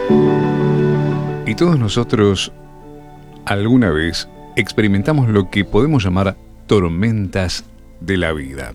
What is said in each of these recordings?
Y todos nosotros alguna vez experimentamos lo que podemos llamar tormentas de la vida.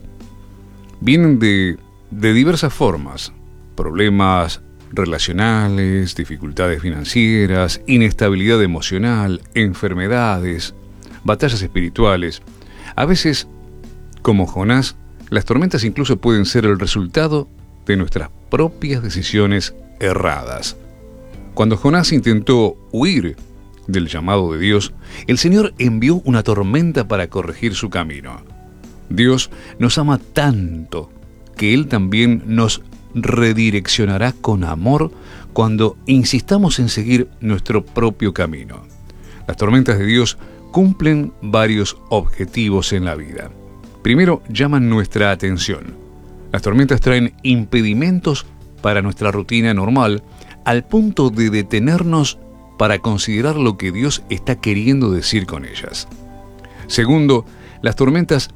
Vienen de diversas formas: problemas relacionales, dificultades financieras, inestabilidad emocional, enfermedades, batallas espirituales. A veces, como Jonás, las tormentas incluso pueden ser el resultado de nuestras propias decisiones erradas. Cuando Jonás intentó huir del llamado de Dios, el Señor envió una tormenta para corregir su camino. Dios nos ama tanto que Él también nos redireccionará con amor cuando insistamos en seguir nuestro propio camino. Las tormentas de Dios cumplen varios objetivos en la vida. Primero, llaman nuestra atención. Las tormentas traen impedimentos para nuestra rutina normal, al punto de detenernos para considerar lo que Dios está queriendo decir con ellas. Segundo, las tormentas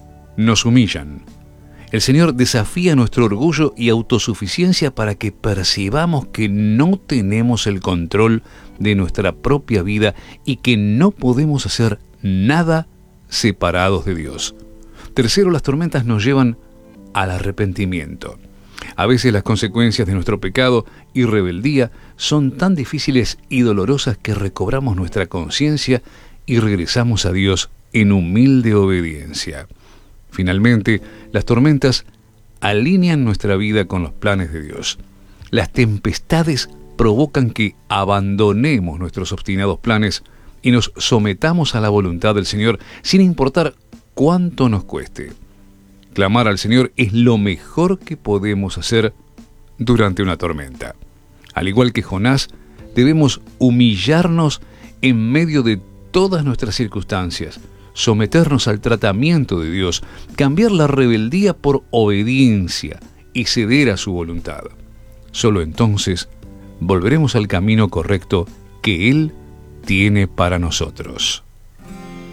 nos humillan. El Señor desafía nuestro orgullo y autosuficiencia para que percibamos que no tenemos el control de nuestra propia vida y que no podemos hacer nada separados de Dios. Tercero, las tormentas nos llevan al arrepentimiento. A veces las consecuencias de nuestro pecado y rebeldía son tan difíciles y dolorosas que recobramos nuestra conciencia y regresamos a Dios en humilde obediencia. Finalmente, las tormentas alinean nuestra vida con los planes de Dios. Las tempestades provocan que abandonemos nuestros obstinados planes y nos sometamos a la voluntad del Señor sin importar cuánto nos cueste. Clamar al Señor es lo mejor que podemos hacer durante una tormenta. Al igual que Jonás, debemos humillarnos en medio de todas nuestras circunstancias, someternos al tratamiento de Dios, cambiar la rebeldía por obediencia y ceder a su voluntad. Solo entonces volveremos al camino correcto que Él tiene para nosotros.